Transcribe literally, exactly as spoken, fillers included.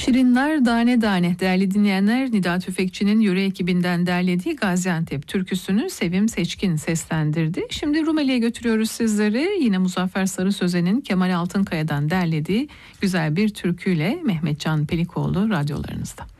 Şirinler Dane Dane, değerli dinleyenler, Nida Tüfekçi'nin Yöre ekibinden derlediği Gaziantep türküsünü Sevim Seçkin seslendirdi. Şimdi Rumeli'ye götürüyoruz sizleri. Yine Muzaffer Sarı Sözen'in Kemal Altınkaya'dan derlediği güzel bir türküyle Mehmetcan Pelikoğlu radyolarınızda.